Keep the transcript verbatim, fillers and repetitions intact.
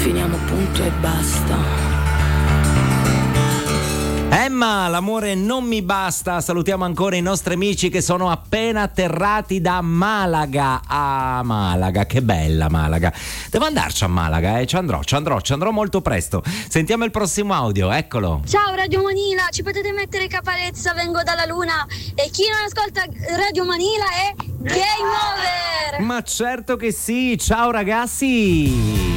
finiamo punto e basta. Emma, l'amore non mi basta. Salutiamo ancora i nostri amici che sono appena atterrati da Malaga. Ah, Malaga, che bella Malaga. Devo andarci a Malaga, eh. Ci andrò, ci andrò, ci andrò molto presto. Sentiamo il prossimo audio, eccolo. Ciao Radio Manila, ci potete mettere Capalezza, vengo dalla luna. E chi non ascolta Radio Manila è Game Over. Ma certo che sì, ciao ragazzi.